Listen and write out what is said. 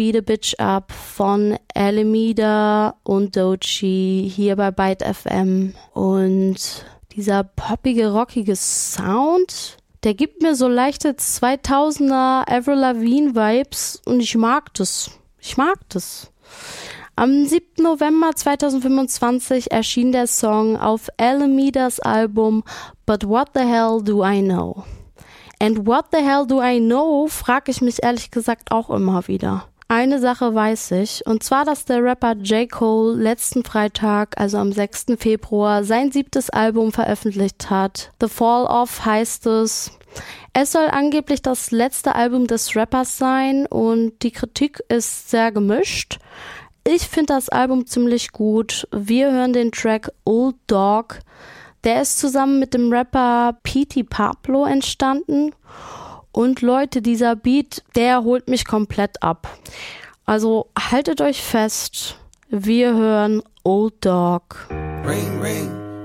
Beat a Bitch Up von Alameda und Doechii hier bei Byte FM. Und dieser poppige, rockige Sound, der gibt mir so leichte 2000er Avril Lavigne Vibes und ich mag das. Am 7. November 2025 erschien der Song auf Alamedas Album But What the Hell Do I Know? And what the hell do I know, frage ich mich ehrlich gesagt auch immer wieder. Eine Sache weiß ich, und zwar, dass der Rapper J. Cole letzten Freitag, also am 6. Februar, sein 7. Album veröffentlicht hat. The Fall Off heißt es. Es soll angeblich das letzte Album des Rappers sein und die Kritik ist sehr gemischt. Ich finde das Album ziemlich gut. Wir hören den Track Old Dog. Der ist zusammen mit dem Rapper Petey Pablo entstanden. Und Leute, dieser Beat, der holt mich komplett ab. Also haltet euch fest, wir hören Old Dog. Ring, ring.